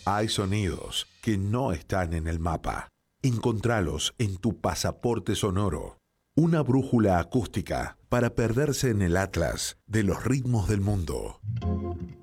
Hay sonidos que no están en el mapa. Encontralos en tu pasaporte sonoro. Una brújula acústica para perderse en el atlas de los ritmos del mundo.